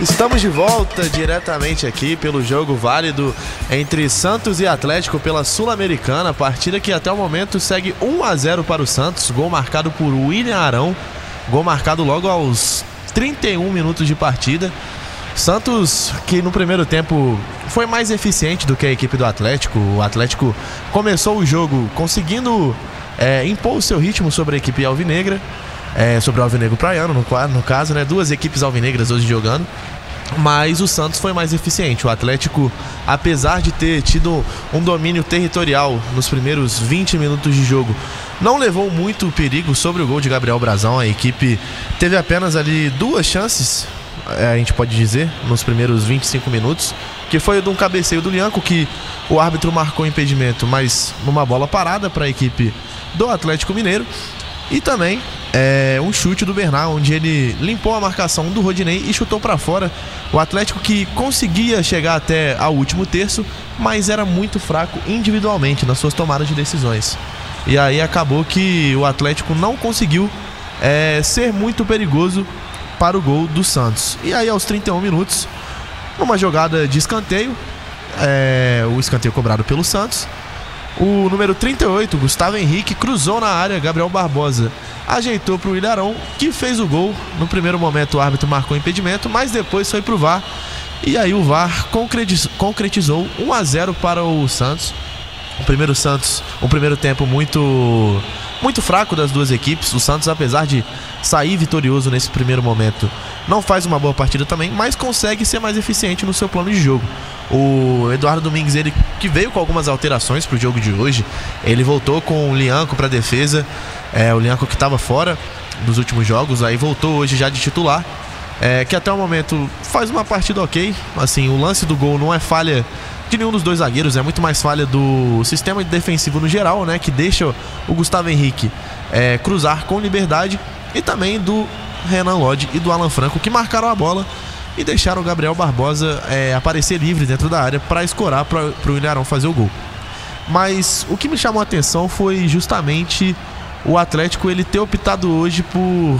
Estamos de volta diretamente aqui pelo jogo válido entre Santos e Atlético pela Sul-Americana, partida que até o momento segue 1-0 para o Santos, gol marcado por William Arão, gol marcado logo aos 31 minutos de partida. Santos que no primeiro tempo foi mais eficiente do que a equipe do Atlético. O Atlético começou o jogo conseguindo impor o seu ritmo sobre a equipe alvinegra, sobre o alvinegro praiano no caso, né? Duas equipes alvinegras hoje jogando, mas o Santos foi mais eficiente. O Atlético, apesar de ter tido um domínio territorial nos primeiros 20 minutos de jogo, não levou muito perigo sobre o gol de Gabriel Brazão. A equipe teve apenas ali duas chances, a gente pode dizer, nos primeiros 25 minutos, que foi de um cabeceio do Lianco, que o árbitro marcou impedimento, mas numa bola parada para a equipe do Atlético Mineiro, e também um chute do Bernard, onde ele limpou a marcação do Rodinei e chutou para fora. O Atlético que conseguia chegar até ao último terço, mas era muito fraco individualmente nas suas tomadas de decisões. E aí acabou que o Atlético não conseguiu ser muito perigoso para o gol do Santos. E aí aos 31 minutos, numa jogada de escanteio, o escanteio cobrado pelo Santos, o número 38, Gustavo Henrique, cruzou na área. Gabriel Barbosa ajeitou para o William Arão, que fez o gol. No primeiro momento o árbitro marcou impedimento, mas depois foi para o VAR. E aí o VAR concretizou 1-0 para o Santos. O primeiro tempo muito fraco das duas equipes. O Santos, apesar de sair vitorioso nesse primeiro momento, não faz uma boa partida também, mas consegue ser mais eficiente no seu plano de jogo. O Eduardo Domingues, ele que veio com algumas alterações para o jogo de hoje, ele voltou com o Lianco para a defesa, o Lianco que estava fora dos últimos jogos, aí voltou hoje já de titular, que até o momento faz uma partida ok. Assim, o lance do gol não é falha de nenhum dos dois zagueiros, é muito mais falha do sistema defensivo no geral, né, que deixa o Gustavo Henrique cruzar com liberdade, e também do Renan Lodge e do Alan Franco, que marcaram a bola e deixaram o Gabriel Barbosa aparecer livre dentro da área para escorar para o William Arão fazer o gol. Mas o que me chamou a atenção foi justamente o Atlético ele ter optado hoje por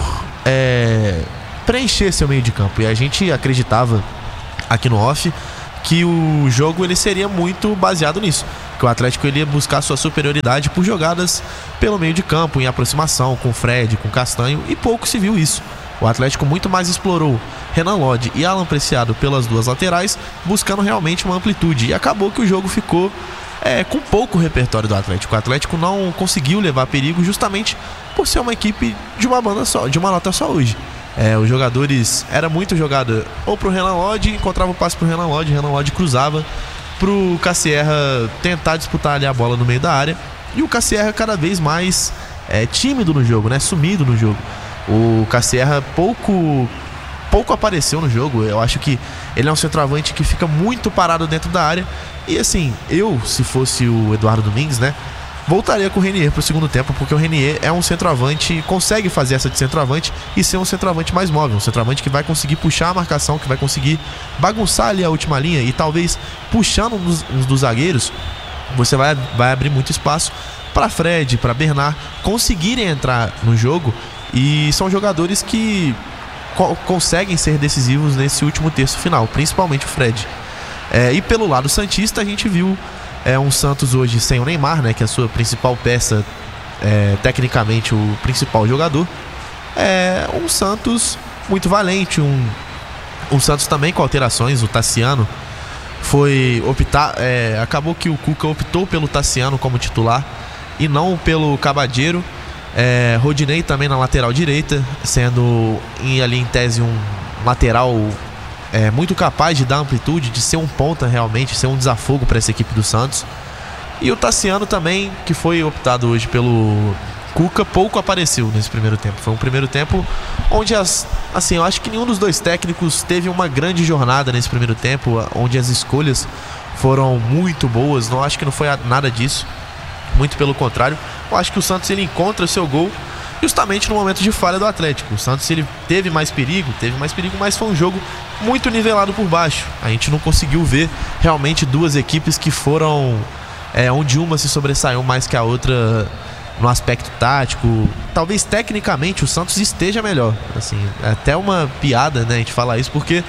preencher seu meio de campo. E a gente acreditava aqui no off que o jogo ele seria muito baseado nisso, que o Atlético ele ia buscar sua superioridade por jogadas pelo meio de campo, em aproximação com o Fred, com o Castanho, e pouco se viu isso. O Atlético muito mais explorou Renan Lodge e Alan Preciado pelas duas laterais, buscando realmente uma amplitude, e acabou que o jogo ficou com pouco repertório do Atlético. O Atlético não conseguiu levar perigo justamente por ser uma equipe de uma banda só, de uma nota só hoje. Os jogadores, era muito jogada ou pro Renan Lodge, encontrava o passe pro Renan Lodge cruzava pro Cassierra tentar disputar ali a bola no meio da área, e o Cassierra cada vez mais tímido no jogo, né, sumido no jogo. O Cassierra pouco apareceu no jogo. Eu acho que ele é um centroavante que fica muito parado dentro da área, e assim, se fosse o Eduardo Domingues, né, voltaria com o Renier pro segundo tempo, porque o Renier é um centroavante, consegue fazer essa de centroavante e ser um centroavante mais móvel, um centroavante que vai conseguir puxar a marcação, que vai conseguir bagunçar ali a última linha, e talvez puxando um dos zagueiros, você vai abrir muito espaço para Fred, para Bernard conseguirem entrar no jogo, e são jogadores que conseguem ser decisivos nesse último terço final, principalmente o Fred. E pelo lado santista a gente viu um Santos hoje sem o Neymar, né, que é a sua principal peça, tecnicamente o principal jogador. Um Santos muito valente, um Santos também com alterações. O Tassiano acabou que o Cuca optou pelo Tassiano como titular e não pelo Cabadeiro. Rodinei também na lateral direita, sendo ali em tese um lateral muito capaz de dar amplitude, de ser um ponta realmente, ser um desafogo para essa equipe do Santos. E o Tassiano também, que foi optado hoje pelo Cuca, pouco apareceu nesse primeiro tempo. Foi um primeiro tempo onde eu acho que nenhum dos dois técnicos teve uma grande jornada nesse primeiro tempo, onde as escolhas foram muito boas. Não acho que não foi nada disso, muito pelo contrário. Eu acho que o Santos ele encontra o seu gol justamente no momento de falha do Atlético. O Santos ele teve mais perigo, mas foi um jogo muito nivelado por baixo. A gente não conseguiu ver realmente duas equipes que foram onde uma se sobressaiu mais que a outra no aspecto tático. Talvez tecnicamente o Santos esteja melhor, assim, é até uma piada, né, a gente falar isso, porque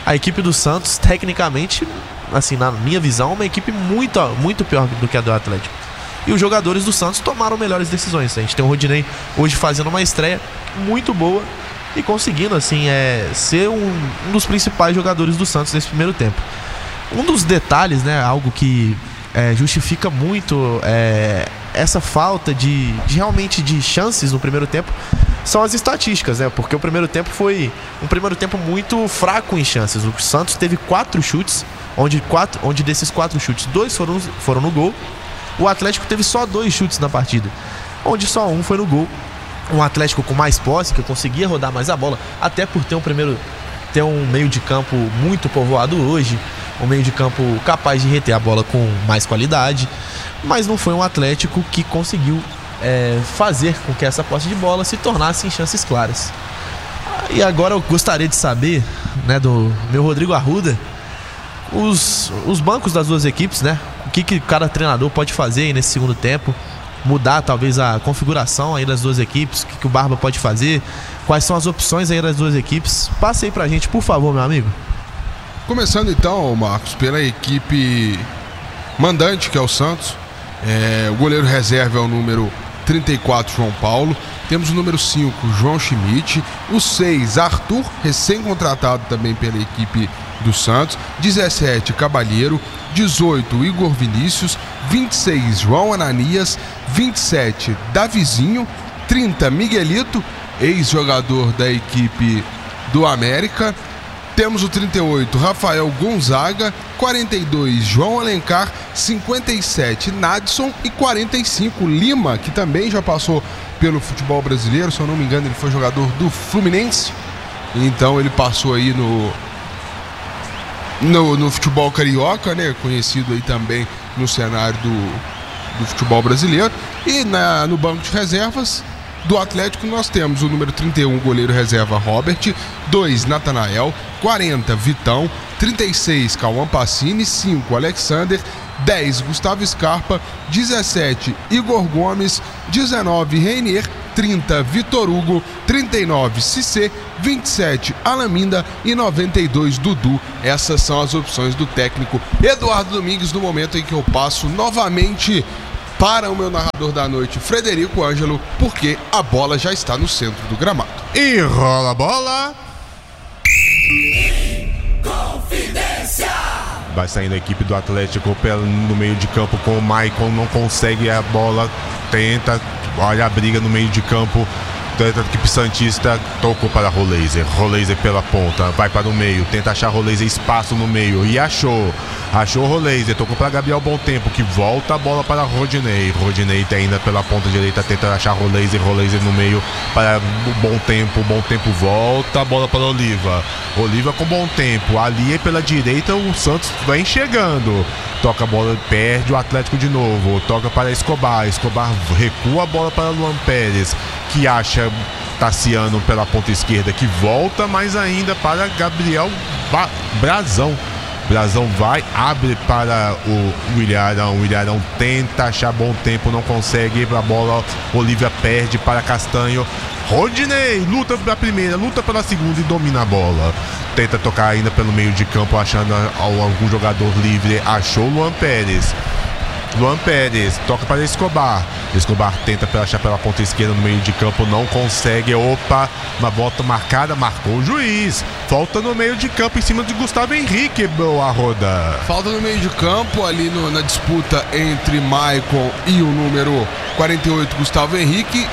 A equipe do Santos, tecnicamente, assim, na minha visão, é uma equipe muito pior do que a do Atlético. E os jogadores do Santos tomaram melhores decisões. A gente tem o Rodinei hoje fazendo uma estreia muito boa e conseguindo, assim, ser um dos principais jogadores do Santos nesse primeiro tempo. Um dos detalhes, né, algo que justifica muito essa falta de realmente de chances no primeiro tempo, são as estatísticas, né? Porque o primeiro tempo foi um primeiro tempo muito fraco em chances. O Santos teve 4 chutes, onde desses 4 chutes, 2 foram no gol. O Atlético teve só 2 chutes na partida, onde só um foi no gol. Um Atlético com mais posse, que conseguia rodar mais a bola, até por ter um meio de campo muito povoado hoje, um meio de campo capaz de reter a bola com mais qualidade, mas não foi um Atlético que conseguiu fazer com que essa posse de bola se tornasse em chances claras. E agora eu gostaria de saber, né, do meu Rodrigo Arruda, os bancos das duas equipes, né? O que cada treinador pode fazer aí nesse segundo tempo, mudar talvez a configuração aí das duas equipes, o que o Barba pode fazer, quais são as opções aí das duas equipes. Passa aí pra gente, por favor, meu amigo. Começando então, Marcos, pela equipe mandante, que é o Santos. O goleiro reserva é o número 34, João Paulo. Temos o número 5, João Schmidt. O 6, Arthur, recém-contratado também pela equipe do Santos. 17, Cabalheiro. 18, Igor Vinícius. 26, João Ananias. 27, Davizinho. 30, Miguelito, ex-jogador da equipe do América. Temos o 38, Rafael Gonzaga. 42, João Alencar. 57, Nadson. E 45, Lima, que também já passou pelo futebol brasileiro. Se eu não me engano, ele foi jogador do Fluminense. Então ele passou aí no futebol carioca, né? Conhecido aí também no cenário do futebol brasileiro. E no banco de reservas do Atlético nós temos o número 31, goleiro reserva Robert. 2, Natanael. 40, Vitão. 36, Cauã Pacini. 5, Alexander. 10, Gustavo Scarpa. 17, Igor Gomes. 19, Reinier. 30, Vitor Hugo. 39, Cissé. 27, Alaminda. E 92, Dudu. Essas são as opções do técnico Eduardo Domingues, no momento em que eu passo novamente para o meu narrador da noite, Frederico Ângelo, porque a bola já está no centro do gramado. E rola a bola. Confidência! Vai saindo a equipe do Atlético no meio de campo com o Maicon, não consegue a bola, tenta, olha a briga no meio de campo da equipe santista, tocou para Roleiser pela ponta, vai para o meio, tenta achar Roleiser espaço no meio e achou Roleiser, tocou para Gabriel Bom Tempo, que volta a bola para Rodinei tá ainda pela ponta direita, tenta achar Roleiser no meio para Bom Tempo volta a bola para Oliva com Bom Tempo, ali pela direita o Santos vem chegando, toca a bola, perde o Atlético de novo, toca para Escobar recua a bola para Luan Pérez, que acha Tassiano pela ponta esquerda, que volta mais ainda para Gabriel Brazão vai, abre para o Williarão tenta achar Bom Tempo, não consegue, a bola Olívia perde para Castanho. Rodinei luta pela primeira, luta pela segunda e domina a bola, tenta tocar ainda pelo meio de campo, achando algum jogador livre, achou Luan Pérez toca para Escobar tenta achar pela ponta esquerda no meio de campo, não consegue, uma volta marcada, marcou o juiz, falta no meio de campo em cima de Gustavo Henrique, Arruda. Falta no meio de campo ali na disputa entre Maicon e o número 48, Gustavo Henrique.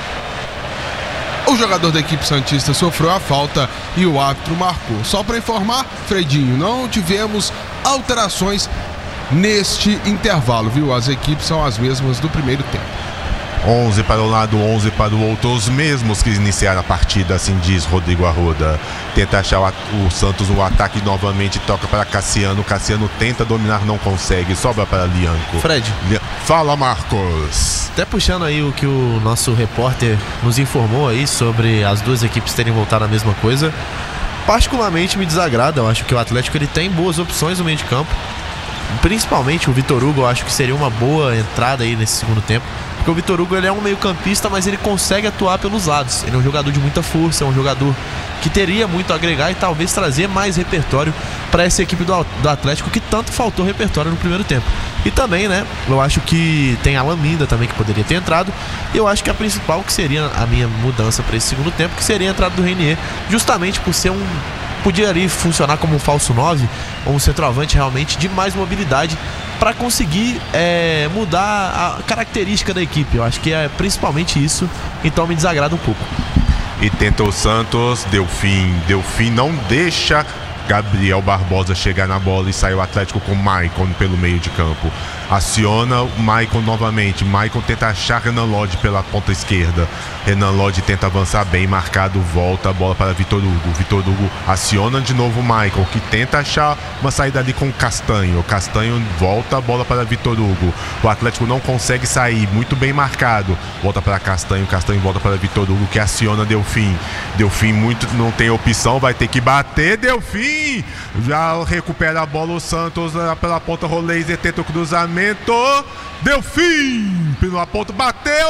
O jogador da equipe santista sofreu a falta e o árbitro marcou. Só para informar, Fredinho, não tivemos alterações neste intervalo, viu? As equipes são as mesmas do primeiro tempo. 11 para um lado, 11 para o outro, os mesmos que iniciaram a partida, assim diz Rodrigo Arruda. Tenta achar o Santos no ataque novamente, toca para Cassiano tenta dominar, não consegue, sobra para Lianco. Fred, fala, Marcos. Até puxando aí o que o nosso repórter nos informou aí sobre as duas equipes terem voltado à mesma coisa, particularmente me desagrada. Eu acho que o Atlético ele tem boas opções no meio de campo, principalmente o Vitor Hugo. Eu acho que seria uma boa entrada aí nesse segundo tempo. Porque o Vitor Hugo ele é um meio-campista, mas ele consegue atuar pelos lados. Ele é um jogador de muita força, é um jogador que teria muito a agregar e talvez trazer mais repertório para essa equipe do Atlético, que tanto faltou repertório no primeiro tempo. E também, né, eu acho que tem a Laminda também, que poderia ter entrado. E eu acho que a principal, que seria a minha mudança para esse segundo tempo, que seria a entrada do Reinier, justamente por ser podia ali funcionar como um falso 9 ou um centroavante realmente de mais mobilidade para conseguir mudar a característica da equipe. Eu acho que é principalmente isso, então me desagrada um pouco. E tenta o Santos, Delfim não deixa Gabriel Barbosa chegar na bola e sai o Atlético com o Maicon pelo meio de campo. Aciona o Maicon novamente. Maicon tenta achar Renan Lodge pela ponta esquerda. Renan Lodge tenta avançar bem, marcado, volta a bola para Vitor Hugo. Vitor Hugo aciona de novo o Maicon, que tenta achar uma saída ali com o Castanho. Castanho volta a bola para Vitor Hugo. O Atlético não consegue sair, muito bem marcado. Volta para Castanho, Castanho volta para Vitor Hugo, que aciona Delfim. Delfim não tem opção, vai ter que bater. Delfim já recupera a bola, o Santos pela ponta, Roleiser tenta o cruzamento. Delfim pela ponta, bateu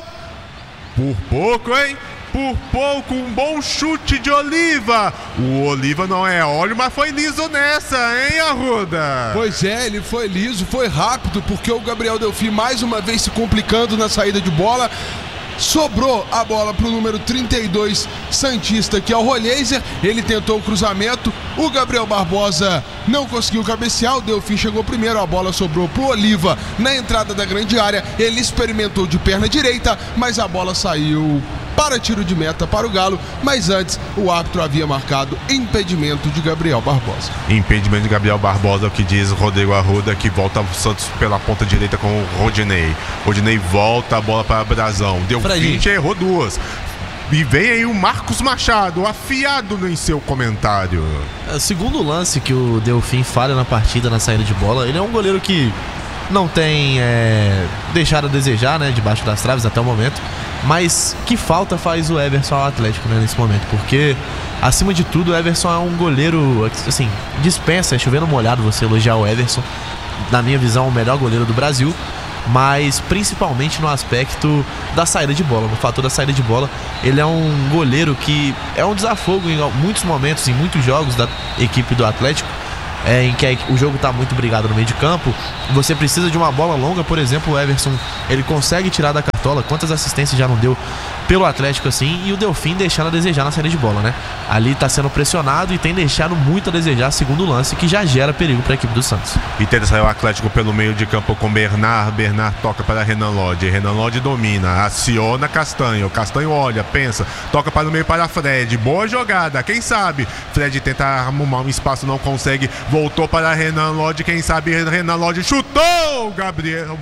por pouco, hein? Por pouco, um bom chute de Oliva. O Oliva não é óleo, mas foi liso nessa, hein, Arruda? Pois é, ele foi liso, foi rápido, porque o Gabriel Delfim mais uma vez se complicando na saída de bola. Sobrou a bola para o número 32 santista, que é o Roleiser. Ele tentou o cruzamento, o Gabriel Barbosa não conseguiu cabecear, o Delfim chegou primeiro, a bola sobrou para o Oliva na entrada da grande área. Ele experimentou de perna direita, mas a bola saiu para tiro de meta para o Galo, mas antes o árbitro havia marcado impedimento de Gabriel Barbosa. Impedimento de Gabriel Barbosa, o que diz Rodrigo Arruda, que volta o Santos pela ponta direita com o Rodinei. Rodinei volta a bola para Brazão. Delfim já errou duas. E vem aí o Marcos Machado, afiado em seu comentário. Segundo lance que o Delfim falha na partida, na saída de bola, ele é um goleiro que não tem deixado a desejar, né, debaixo das traves até o momento. Mas que falta faz o Everson ao Atlético, né, nesse momento? Porque, acima de tudo, o Everson é um goleiro, assim, dispensa, é chovendo molhado você elogiar o Everson. Na minha visão, o melhor goleiro do Brasil. Mas principalmente no aspecto da saída de bola, no fator da saída de bola. Ele é um goleiro que é um desafogo em muitos momentos, em muitos jogos da equipe do Atlético, em que o jogo está muito brigado no meio de campo. Você precisa de uma bola longa, por exemplo, o Everson, ele consegue tirar da cartola. Quantas assistências já não deu pelo Atlético assim, e o Delfim deixando a desejar na saída de bola, né? Ali está sendo pressionado e tem deixado muito a desejar, segundo o lance, que já gera perigo para a equipe do Santos. E tenta sair o Atlético pelo meio de campo com Bernard. Bernard toca para Renan Lodge. Renan Lodge domina, aciona Castanho. Castanho olha, pensa, toca para o meio para Fred. Boa jogada, quem sabe? Fred tenta arrumar um espaço, não consegue. Voltou para Renan Lodge, quem sabe Renan Lodge chutou! Gabriel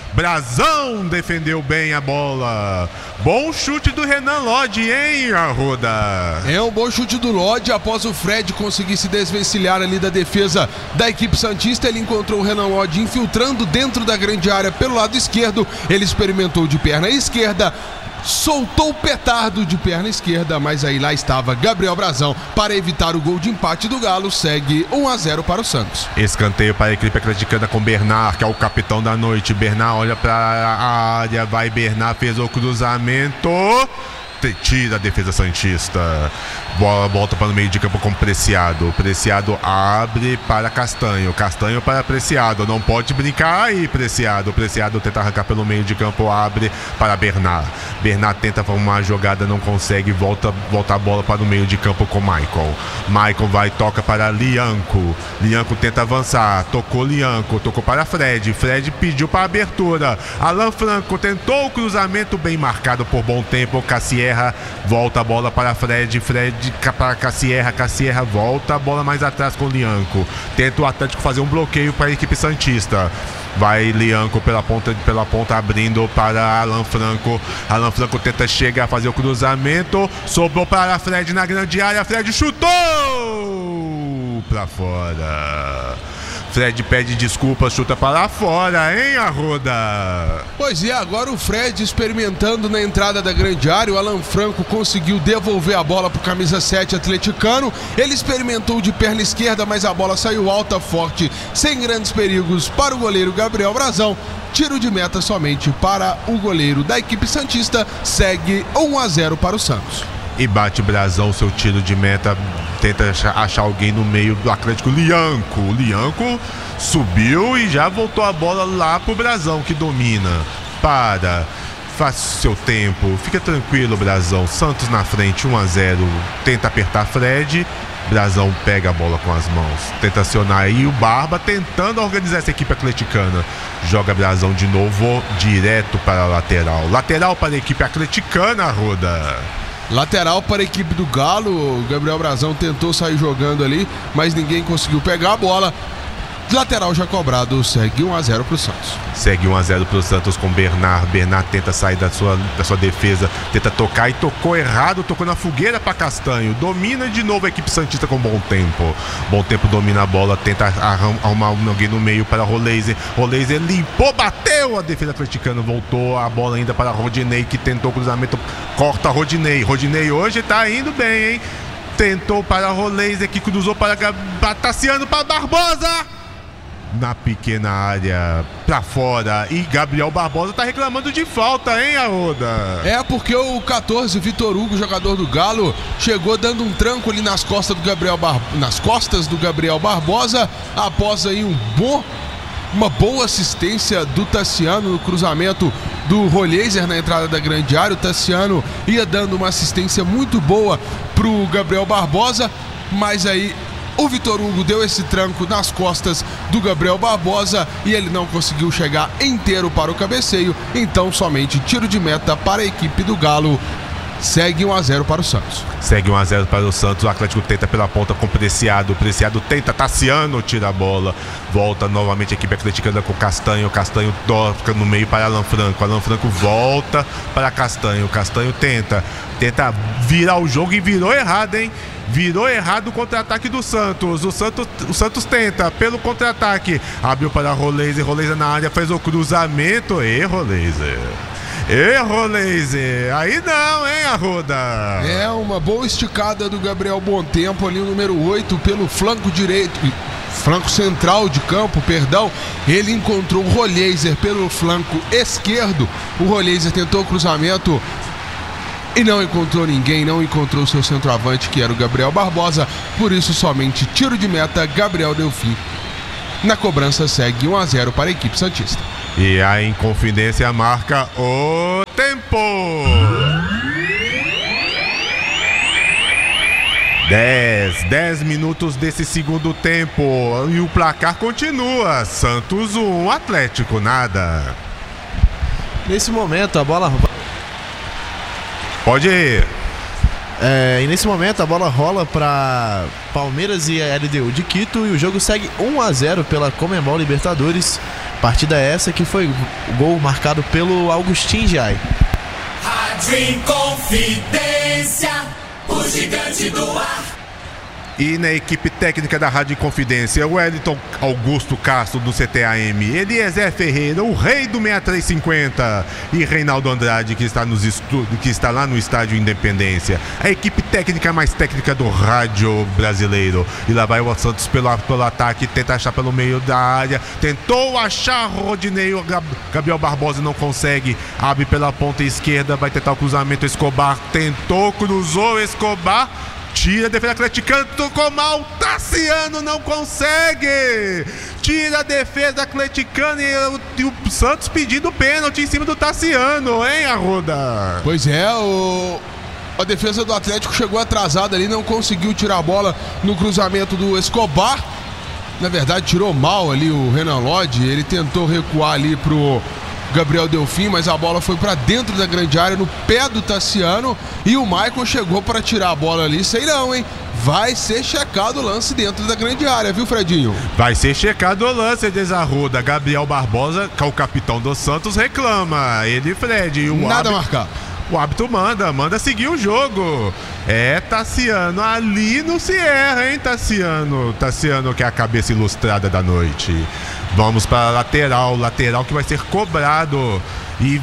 Brazão defendeu bem a bola. Bom chute do Renan Lodge, hein, Arruda? É um bom chute do Lodge. Após o Fred conseguir se desvencilhar ali da defesa da equipe santista, ele encontrou o Renan Lodge infiltrando dentro da grande área pelo lado esquerdo. Ele experimentou de perna esquerda, soltou o petardo de perna esquerda, mas aí lá estava Gabriel Brazão para evitar o gol de empate do Galo. Segue 1-0 para o Santos. Escanteio para a equipe atleticana com Bernard, que é o capitão da noite. Bernard olha para a área, vai Bernard, fez o cruzamento, tira a defesa santista. Bola volta para o meio de campo com Preciado. Preciado abre para Castanho. Castanho para Preciado. Não pode brincar aí, Preciado. Preciado tenta arrancar pelo meio de campo, abre para Bernard. Bernard tenta formar a jogada, não consegue. Volta a bola para o meio de campo com Maicon. Maicon vai, toca para Lianco. Lianco tenta avançar. Tocou Lianco. Tocou para Fred. Fred pediu para abertura. Alan Franco tentou o cruzamento, bem marcado por bom tempo. Cassierra volta a bola para Fred. Fred para Cassierra. Cassierra volta a bola mais atrás com Lianco. Tenta o Atlético fazer um bloqueio para a equipe santista. Vai Lianco pela ponta abrindo para Alan Franco. Alan Franco tenta chegar, fazer o cruzamento. Sobrou para Fred na grande área. Fred chutou para fora. Fred pede desculpas, chuta para fora, hein, Arruda? Pois é, agora o Fred experimentando na entrada da grande área. O Alan Franco conseguiu devolver a bola pro camisa 7 atleticano. Ele experimentou de perna esquerda, mas a bola saiu alta, forte, sem grandes perigos para o goleiro Gabriel Brazão. Tiro de meta somente para o goleiro da equipe santista. Segue 1-0 para o Santos. E bate Brazão, seu tiro de meta, tenta achar alguém no meio do Atlético. O Lianco subiu e já voltou a bola lá pro Brazão, que domina. Faz seu tempo, fica tranquilo, Brazão. Santos na frente, 1-0. Tenta apertar Fred. Brazão pega a bola com as mãos, tenta acionar aí o Barba, tentando organizar essa equipe atleticana. Joga Brazão de novo, direto para a lateral. Lateral para a equipe atleticana, Arruda. Lateral para a equipe do Galo. O Gabriel Brazão tentou sair jogando ali, mas ninguém conseguiu pegar a bola. Lateral já cobrado, segue 1-0 pro Santos. Segue 1-0 pro Santos com Bernard. Bernard tenta sair da sua defesa, tenta tocar e tocou errado, tocou na fogueira para Castanho. Domina de novo a equipe santista com Bom Tempo. Bom Tempo domina a bola, tenta arrumar alguém no meio para Roleiser. Roleiser limpou, bateu, a defesa atleticana voltou a bola ainda para Rodinei, que tentou o cruzamento, corta Rodinei. Rodinei hoje tá indo bem, hein? Tentou para Roleiser, que cruzou para Tassiano, para Barbosa. Na pequena área, pra fora. E Gabriel Barbosa tá reclamando de falta, hein, Arruda? É porque o 14, Vitor Hugo, jogador do Galo, chegou dando um tranco ali nas costas do Gabriel Barbosa, após aí uma boa assistência do Tassiano no cruzamento do Roleiser na entrada da grande área. O Tassiano ia dando uma assistência muito boa pro Gabriel Barbosa, mas aí o Vitor Hugo deu esse tranco nas costas do Gabriel Barbosa e ele não conseguiu chegar inteiro para o cabeceio. Então somente tiro de meta para a equipe do Galo. Segue 1-0 para o Santos. Segue 1-0 para o Santos. O Atlético tenta pela ponta com Preciado. Preciado tenta, Tassiano tira a bola. Volta novamente a equipe atleticana com Castanho. Castanho toca no meio para Alan Franco. Alan Franco volta para Castanho. Castanho tenta virar o jogo e virou errado, hein? Virou errado o contra-ataque do Santos. O Santos tenta pelo contra-ataque. Abriu para Roleiser. Roleiser na área, fez o cruzamento. Roleiser. Aí não, hein, Arruda? É uma boa esticada do Gabriel Bom Tempo ali, o número 8, pelo flanco direito, flanco central de campo, perdão. Ele encontrou o Roleiser pelo flanco esquerdo. O Roleiser tentou o cruzamento e não encontrou ninguém, não encontrou seu centroavante, que era o Gabriel Barbosa. Por isso somente tiro de meta, Gabriel Delfim. Na cobrança segue 1-0 para a equipe santista. E a Inconfidência marca o tempo. 10 minutos desse segundo tempo. E o placar continua. Santos 1, Atlético nada. Nesse momento a bola... Pode ir. E nesse momento a bola rola para Palmeiras e a LDU de Quito e o jogo segue 1-0 pela Conmebol Libertadores. Partida essa que foi o gol marcado pelo Augustin Jai. Rádio Inconfidência, o gigante do ar. E na equipe técnica da Rádio Inconfidência, o Wellington Augusto Castro do CTAM, Eliezer Ferreira, o rei do 6350, e Reinaldo Andrade, que está lá no Estádio Independência. A equipe técnica mais técnica do rádio brasileiro. E lá vai o Santos pelo ataque, tenta achar pelo meio da área, tentou achar Rodinei, o Gabriel Barbosa não consegue, abre pela ponta esquerda, vai tentar o cruzamento, Escobar tentou, cruzou, Escobar tira a defesa atleticana, tocou mal, Tassiano não consegue, tira a defesa atleticana e o Santos pedindo pênalti em cima do Tassiano, hein, Arruda? Pois é, a defesa do Atlético chegou atrasada ali, não conseguiu tirar a bola no cruzamento do Escobar. Na verdade tirou mal ali o Renan Lodge, ele tentou recuar ali pro Gabriel Delfim, mas a bola foi para dentro da grande área, no pé do Tassiano, e o Maicon chegou para tirar a bola ali, sei não, hein? Vai ser checado o lance dentro da grande área, viu, Fredinho? Vai ser checado o lance, Desarruda. Gabriel Barbosa, que é o capitão do Santos, reclama. Ele, Fred, e o nada marcado. O árbitro manda seguir o jogo. Tassiano, ali não se erra, hein, Tassiano? Tassiano, que é a cabeça ilustrada da noite. Vamos para a lateral que vai ser cobrado. E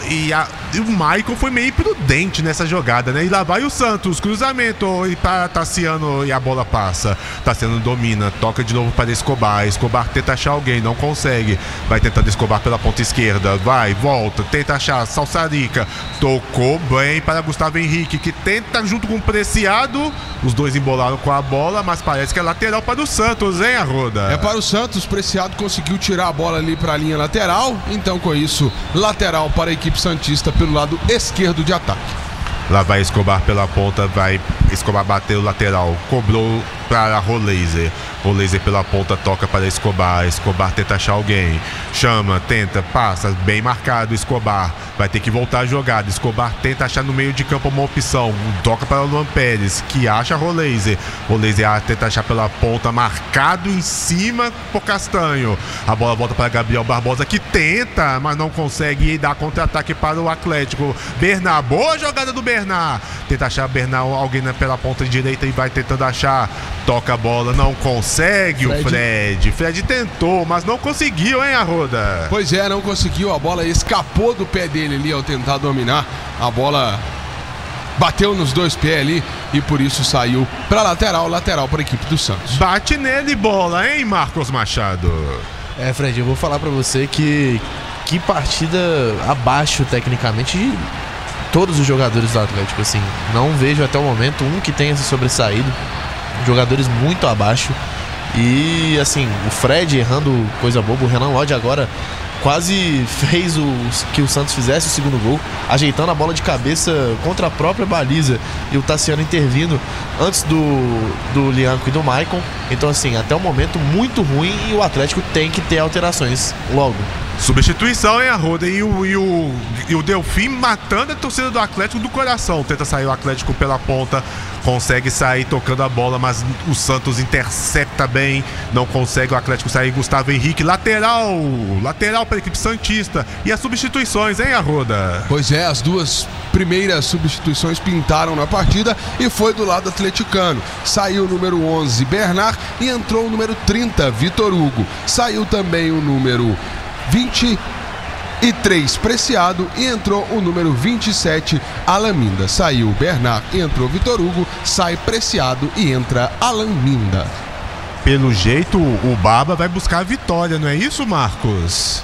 o Maicon foi meio imprudente nessa jogada, né? E lá vai o Santos, cruzamento e para Tassiano e a bola passa. Tassiano domina, toca de novo para Escobar. Escobar tenta achar alguém, não consegue. Vai tentando Escobar pela ponta esquerda. Vai, volta, tenta achar Salsarica. Tocou bem para Gustavo Henrique, que tenta junto com o Preciado. Os dois embolaram com a bola, mas parece que é lateral para o Santos, hein, Arruda? É para o Santos, Preciado conseguiu tirar a bola ali para a linha lateral. Então, com isso, lateral para a equipe santista pelo lado esquerdo de ataque. Lá vai Escobar pela ponta, vai Escobar bateu o lateral, cobrou para Roleiser. Roleiser pela ponta, toca para Escobar. Escobar tenta achar alguém, chama, tenta, passa, bem marcado Escobar. Vai ter que voltar a jogada. Escobar tenta achar no meio de campo uma opção, toca para o Luan Pérez, que acha Roleiser. Roleiser tenta achar pela ponta, marcado em cima por Castanho. A bola volta para Gabriel Barbosa, que tenta, mas não consegue, e dá contra-ataque para o Atlético. Bernard, boa jogada do Bernard. Tenta achar Bernard, alguém pela ponta direita e vai tentando achar. Toca a bola, não consegue o Fred. Fred tentou, mas não conseguiu, hein, Arruda? Pois é, não conseguiu. A bola escapou do pé dele ali ao tentar dominar. A bola bateu nos dois pés ali e por isso saiu para lateral para a equipe do Santos. Bate nele bola, hein, Marcos Machado? Fred, eu vou falar para você que partida abaixo tecnicamente de todos os jogadores do Atlético, assim. Não vejo até o momento um que tenha se sobressaído. Jogadores muito abaixo. E assim, o Fred errando coisa boba. O Renan Lodge agora quase fez que o Santos fizesse o segundo gol, ajeitando a bola de cabeça contra a própria baliza, e o Tassiano intervindo antes do Lianco e do Maicon. Então assim, até o momento muito ruim, e o Atlético tem que ter alterações logo. Substituição, hein, Arruda? E o Delfim matando a torcida do Atlético do coração. Tenta sair o Atlético pela ponta, consegue sair tocando a bola, mas o Santos intercepta bem, não consegue o Atlético sair. Gustavo Henrique, lateral para a equipe santista. E as substituições, hein, Arruda? Pois é, as duas primeiras substituições pintaram na partida e foi do lado atleticano. Saiu o número 11, Bernard, e entrou o número 30, Vitor Hugo. Saiu também o número 23, Preciado, e entrou o número 27, Alan Minda. Saiu Bernard e entrou Vitor Hugo, sai Preciado e entra Alan Minda. Pelo jeito, o Barba vai buscar a vitória, não é isso, Marcos?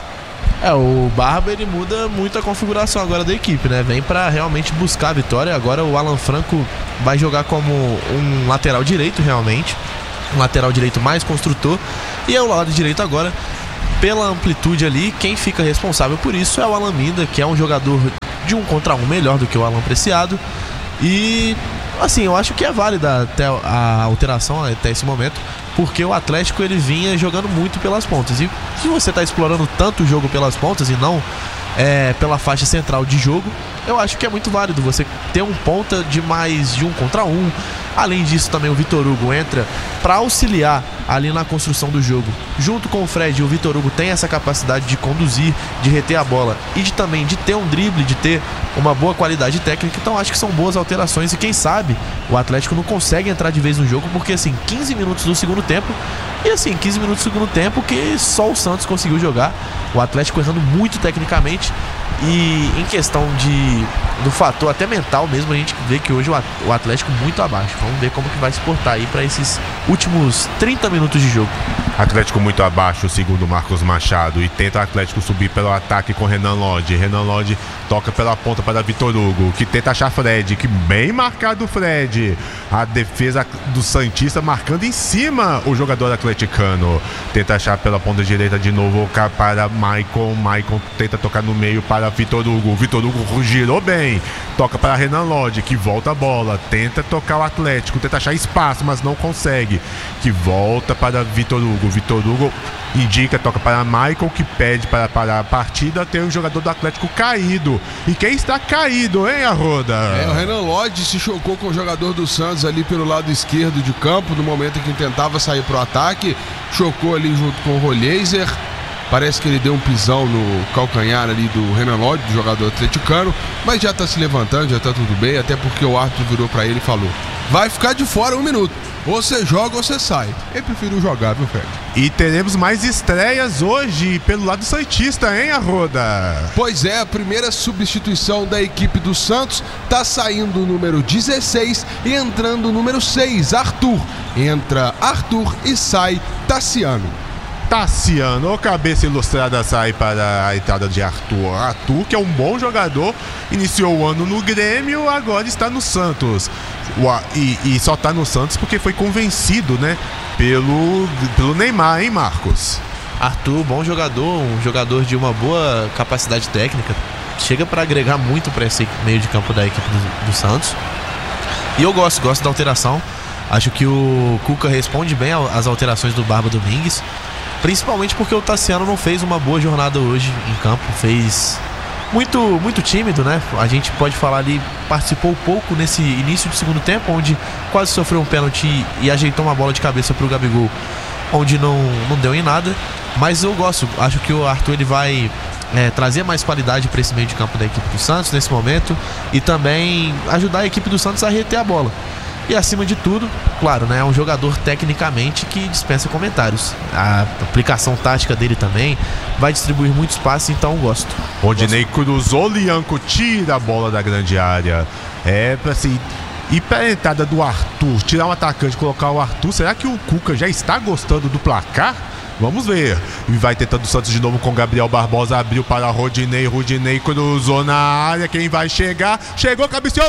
O Barba, ele muda muito a configuração agora da equipe, né? Vem pra realmente buscar a vitória. Agora o Alan Franco vai jogar como um lateral direito, realmente. Um lateral direito mais construtor. E o lado direito agora, pela amplitude ali, quem fica responsável por isso é o Alan Minda, que é um jogador de 1 contra 1 melhor do que o Alan Preciado. E assim, eu acho que é válida até a alteração até esse momento, porque o Atlético ele vinha jogando muito pelas pontas. E se você está explorando tanto o jogo pelas pontas e não pela faixa central de jogo, eu acho que é muito válido você ter um ponta de mais de 1 contra 1. Além disso, também o Vitor Hugo entra para auxiliar ali na construção do jogo. Junto com o Fred, o Vitor Hugo tem essa capacidade de conduzir, de reter a bola e também de ter um drible, de ter uma boa qualidade técnica. Então acho que são boas alterações e quem sabe o Atlético não consegue entrar de vez no jogo, porque assim, 15 minutos do segundo tempo, e assim, 15 minutos do segundo tempo que só o Santos conseguiu jogar. O Atlético errando muito tecnicamente. E em questão do fator até mental mesmo, a gente vê que hoje o Atlético muito abaixo. Vamos ver como que vai se portar aí para esses últimos 30 minutos de jogo. Atlético muito abaixo, segundo Marcos Machado, e tenta o Atlético subir pelo ataque com Renan Lodge. Renan Lodge toca pela ponta para Vitor Hugo, que tenta achar Fred, que bem marcado o Fred. A defesa do Santista marcando em cima o jogador atleticano. Tenta achar pela ponta direita de novo para Maicon. Maicon tenta tocar no meio para Vitor Hugo. Vitor Hugo girou bem. Toca para Renan Lodge, que volta a bola. Tenta tocar o Atlético, tenta achar espaço, mas não consegue. Que volta para Vitor Hugo. Vitor Hugo indica, toca para Michael, que pede para parar a partida. Tem um jogador do Atlético caído. E quem está caído, hein, Arruda? O Renan Lodge se chocou com o jogador do Santos ali pelo lado esquerdo de campo, no momento em que tentava sair para o ataque. Chocou ali junto com o Roleiser. Parece que ele deu um pisão no calcanhar ali do Renan Lodge, do jogador atleticano, mas já tá se levantando, já tá tudo bem, até porque o árbitro virou pra ele e falou: vai ficar de fora 1 minuto. Ou você joga ou você sai. Ele preferiu jogar, viu, Fred? E teremos mais estreias hoje pelo lado santista, hein, Arruda? Pois é, a primeira substituição da equipe do Santos. Tá saindo o número 16 e entrando o número 6, Arthur. Entra Arthur e sai Tassiano. Tassiano, o cabeça ilustrada, sai para a entrada de Arthur. Arthur, que é um bom jogador, iniciou o ano no Grêmio, agora está no Santos. E só está no Santos porque foi convencido, né, pelo Neymar, hein, Marcos? Arthur, bom jogador, um jogador de uma boa capacidade técnica, chega para agregar muito para esse meio de campo da equipe do Santos. E eu gosto da alteração. Acho que o Cuca responde bem às alterações do Barba Domingues, principalmente porque o Tassiano não fez uma boa jornada hoje em campo, fez muito tímido, né? A gente pode falar ali, participou pouco nesse início de segundo tempo, onde quase sofreu um pênalti e ajeitou uma bola de cabeça pro Gabigol, onde não deu em nada. Mas eu gosto, acho que o Arthur ele vai trazer mais qualidade para esse meio de campo da equipe do Santos nesse momento e também ajudar a equipe do Santos a reter a bola. E acima de tudo, claro, né, é um jogador tecnicamente que dispensa comentários. A aplicação tática dele também vai distribuir muito espaço, então eu gosto. Rodinei cruzou, Lianco tira a bola da grande área. Assim, e para a entrada do Arthur, tirar um atacante e colocar o Arthur, será que o Cuca já está gostando do placar? Vamos ver. E vai tentando o Santos de novo com Gabriel Barbosa. Abriu para Rodinei. Rodinei cruzou na área. Quem vai chegar? Chegou, cabeceou.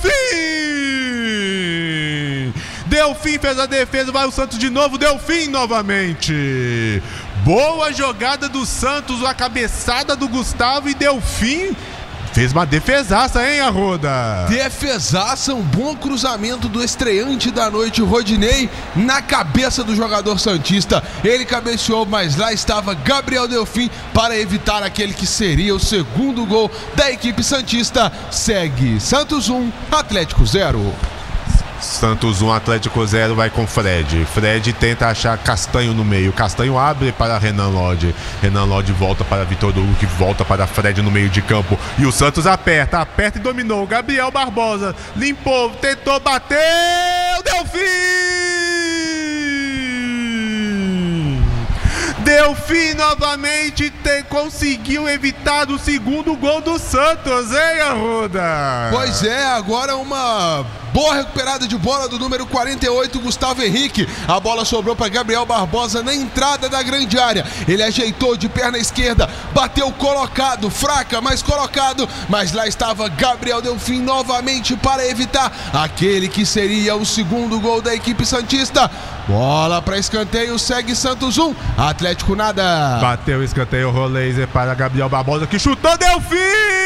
Delfim! Delfim fez a defesa. Vai o Santos de novo. Delfim novamente. Boa jogada do Santos. A cabeçada do Gustavo e Delfim fez uma defesaça, hein, Arruda? Defesaça, um bom cruzamento do estreante da noite, Rodinei, na cabeça do jogador santista. Ele cabeceou, mas lá estava Gabriel Delfim para evitar aquele que seria o segundo gol da equipe santista. Segue Santos 1, Atlético 0. Santos 1, Atlético 0, vai com Fred. Fred tenta achar Castanho no meio. Castanho abre para Renan Lodge. Renan Lodge volta para Vitor Hugo, que volta para Fred no meio de campo. E o Santos aperta e dominou. Gabriel Barbosa limpou, tentou, bateu. Delfim novamente conseguiu evitar o segundo gol do Santos, hein, Arruda? Pois é, agora uma boa recuperada de bola do número 48, Gustavo Henrique. A bola sobrou para Gabriel Barbosa na entrada da grande área. Ele ajeitou de perna esquerda, bateu colocado, fraca, mas colocado. Mas lá estava Gabriel Delfim novamente para evitar aquele que seria o segundo gol da equipe santista. Bola para escanteio, segue Santos 1, Atlético nada. Bateu o escanteio, Roleiser para Gabriel Barbosa, que chutou, Delfim!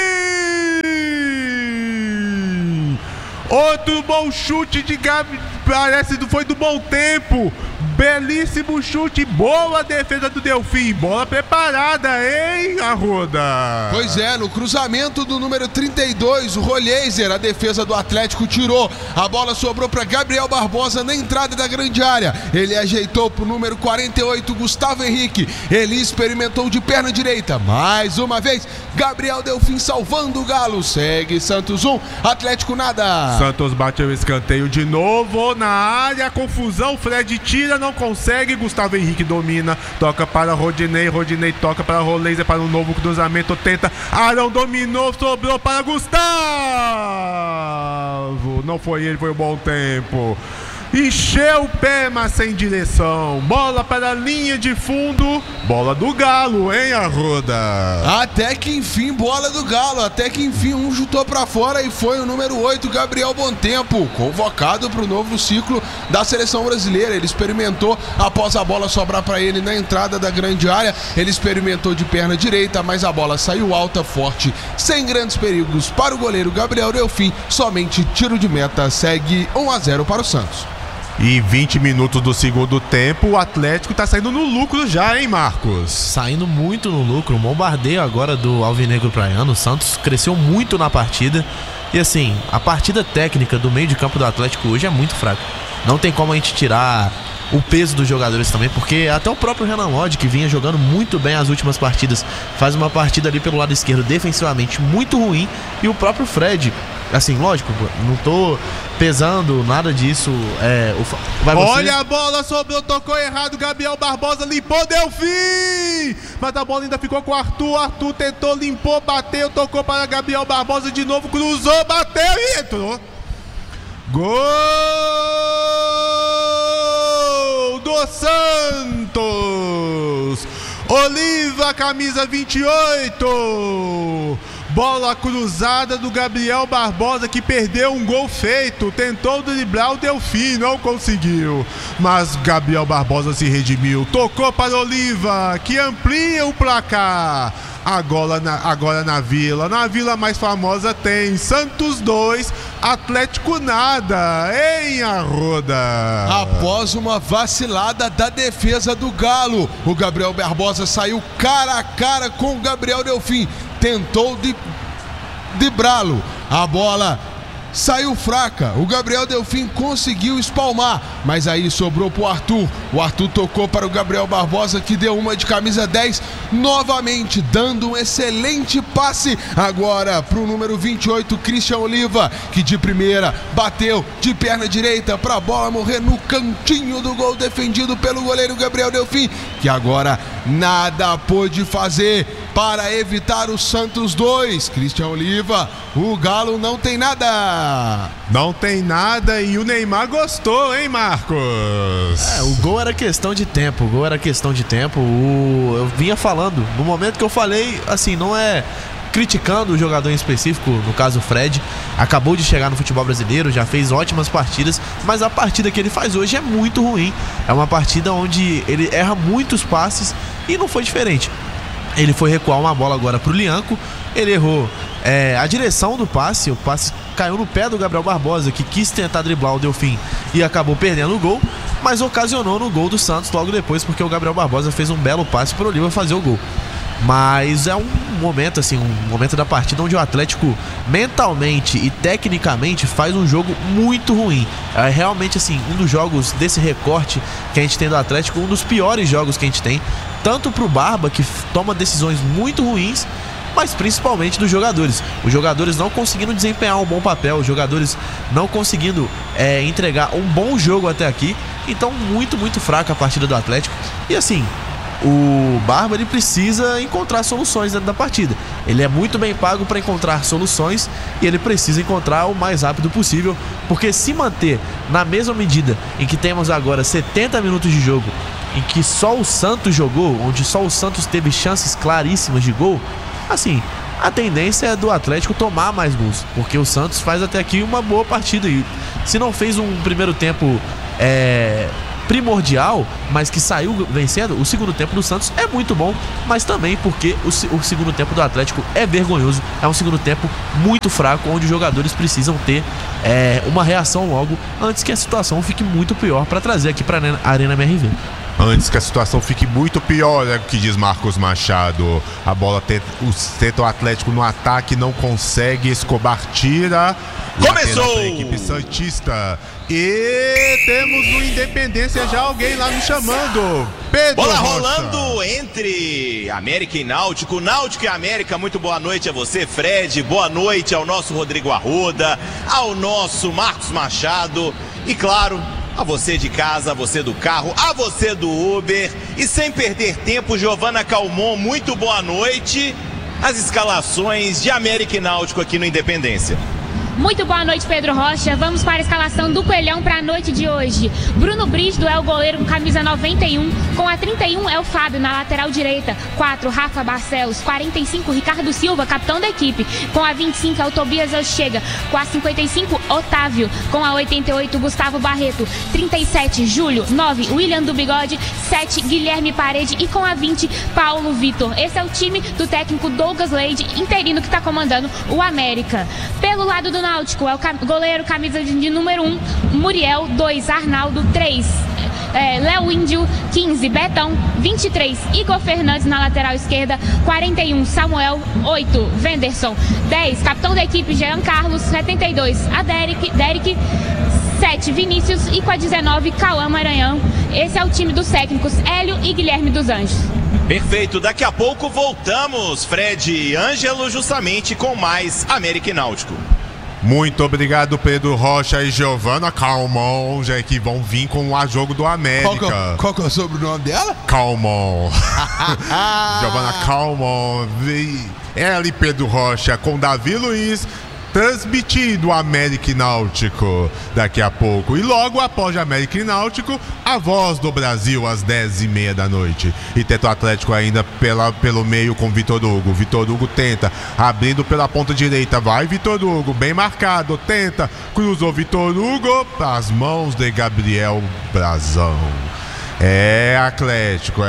Outro bom chute de Gabriel, parece que foi do Bom Tempo. Belíssimo chute, boa defesa do Delfim. Bola preparada, hein, Arruda? Pois é, no cruzamento do número 32, o Roleiser, a defesa do Atlético tirou. A bola sobrou para Gabriel Barbosa na entrada da grande área. Ele ajeitou para o número 48, Gustavo Henrique. Ele experimentou de perna direita. Mais uma vez, Gabriel Delfim salvando o Galo. Segue Santos 1, Atlético nada. Santos bateu o escanteio de novo na área. Confusão, Fred tira, não consegue. Gustavo Henrique domina, toca para Rodinei. Rodinei toca para Roleiser para um novo cruzamento. Tenta, Arão dominou, sobrou para Gustavo. Não foi ele, foi o Bom Tempo. Encheu o pé, mas sem direção. Bola para a linha de fundo. Bola do Galo, hein, Arruda? Até que enfim, bola do Galo. Até que enfim, um chutou para fora e foi o número 8, Gabriel Bom Tempo, convocado para o novo ciclo da seleção brasileira. Ele experimentou, após a bola sobrar para ele na entrada da grande área, ele experimentou de perna direita, mas a bola saiu alta, forte, sem grandes perigos para o goleiro Gabriel Delfim. Somente tiro de meta. Segue 1-0 para o Santos. E 20 minutos do segundo tempo, o Atlético tá saindo no lucro já, hein, Marcos? Saindo muito no lucro, um bombardeio agora do Alvinegro Praiano. O Santos cresceu muito na partida. E assim, a partida técnica do meio de campo do Atlético hoje é muito fraca. Não tem como a gente tirar o peso dos jogadores também, porque até o próprio Renan Lodge, que vinha jogando muito bem as últimas partidas, faz uma partida ali pelo lado esquerdo defensivamente muito ruim, e o próprio Fred, assim, lógico, não tô pesando nada disso. Olha a bola, sobrou, tocou errado, Gabriel Barbosa limpou, Delfim! Mas a bola ainda ficou com o Arthur tentou, limpou, bateu, tocou para Gabriel Barbosa de novo, cruzou, bateu e entrou. Gol do Santos! Oliva, camisa 28. Bola cruzada do Gabriel Barbosa, que perdeu um gol feito. Tentou driblar o Delfim, não conseguiu. Mas Gabriel Barbosa se redimiu. Tocou para Oliva, que amplia o placar. Agora na Vila. Na Vila mais famosa tem Santos 2, Atlético nada, em Arruda. Após uma vacilada da defesa do Galo, o Gabriel Barbosa saiu cara a cara com o Gabriel Delfim. Tentou driblá-lo. A bola saiu fraca. O Gabriel Delfim conseguiu espalmar, mas aí sobrou pro Arthur. O Arthur tocou para o Gabriel Barbosa, que deu uma de camisa 10 novamente, dando um excelente passe agora pro número 28, Christian Oliva, que de primeira bateu de perna direita para a bola morrer no cantinho do gol, defendido pelo goleiro Gabriel Delfim, que agora nada pôde fazer para evitar o Santos 2. Christian Oliva, o Galo não tem nada. Não tem nada, e o Neymar gostou, hein, Marcos? O gol era questão de tempo. Eu vinha falando, no momento que eu falei, assim, não é criticando o jogador em específico, no caso o Fred, acabou de chegar no futebol brasileiro, já fez ótimas partidas, mas a partida que ele faz hoje é muito ruim. É uma partida onde ele erra muitos passes e não foi diferente. Ele foi recuar uma bola agora pro Lianco, ele errou a direção do passe, o passe caiu no pé do Gabriel Barbosa, que quis tentar driblar o Delfim e acabou perdendo o gol, mas ocasionou no gol do Santos logo depois, porque o Gabriel Barbosa fez um belo passe pro Oliva fazer o gol. Mas é um momento da partida onde o Atlético mentalmente e tecnicamente faz um jogo muito ruim. É realmente assim, um dos jogos desse recorte que a gente tem do Atlético, um dos piores jogos que a gente tem, tanto pro Barba, que toma decisões muito ruins, mas principalmente dos jogadores. Os jogadores não conseguindo desempenhar um bom papel, os jogadores não conseguindo entregar um bom jogo até aqui. Então muito, muito fraca a partida do Atlético. E assim, o Barba, ele precisa encontrar soluções dentro da partida. Ele é muito bem pago para encontrar soluções e ele precisa encontrar o mais rápido possível, porque se manter na mesma medida em que temos agora 70 minutos de jogo, em que só o Santos jogou, onde só o Santos teve chances claríssimas de gol, assim, a tendência é do Atlético tomar mais gols, porque o Santos faz até aqui uma boa partida e se não fez um primeiro tempo primordial, mas que saiu vencendo, o segundo tempo do Santos é muito bom, mas também porque o segundo tempo do Atlético é vergonhoso, é um segundo tempo muito fraco, onde os jogadores precisam ter uma reação logo, antes que a situação fique muito pior para trazer aqui para a Arena MRV. Antes que a situação fique muito pior, é o que diz Marcos Machado. A bola tenta o Atlético no ataque, não consegue, Escobar tira. Começou! A equipe santista. E temos no Independência já alguém lá me chamando. Pedro Bola Rocha. rolando entre América e Náutico. Náutico e América, muito boa noite a você, Fred. Boa noite ao nosso Rodrigo Arruda, ao nosso Marcos Machado e, claro, a você de casa, a você do carro, a você do Uber. E sem perder tempo, Giovana Calmon, muito boa noite. As escalações de América e Náutico aqui no Independência. Muito boa noite, Pedro Rocha. Vamos para a escalação do Coelhão para a noite de hoje. Bruno Brígido é o goleiro com camisa 91. Com a 31 é o Fábio na lateral direita. 4, Rafa Barcelos. 45, Ricardo Silva, capitão da equipe. Com a 25 é o Tobias Elchega. Com a 55, Otávio. Com a 88, Gustavo Barreto. 37, Júlio. 9, William do Bigode. 7, Guilherme Parede. E com a 20, Paulo Vitor. Esse é o time do técnico Douglas Leide, interino, que está comandando o América. Pelo lado do Náutico é o goleiro camisa de número 1, Muriel. 2, Arnaldo. 3, Léo Índio. 15, Betão. 23, Igor Fernandes na lateral esquerda. 41, Samuel. 8, Venderson. 10, capitão da equipe, Jean Carlos. 72, a Derek. 17, Vinícius e com a 19, Cauã Maranhão. Esse é o time dos técnicos Hélio e Guilherme dos Anjos. Perfeito, daqui a pouco voltamos, Fred e Ângelo, justamente com mais América e Náutico. Muito obrigado, Pedro Rocha e Giovana Calmon, já que vão vir com o jogo do América. Qual que é o sobrenome dela? Calmon. Giovana Calmon. Ela e Pedro Rocha com Davi Luiz, transmitindo América e Náutico daqui a pouco. E logo após América e Náutico, a Voz do Brasil às 10h30 da noite. E tenta o Atlético ainda pelo meio com Vitor Hugo. Vitor Hugo tenta, abrindo pela ponta direita. Vai Vitor Hugo, bem marcado, tenta, cruzou Vitor Hugo para as mãos de Gabriel Brazão. É Atlético.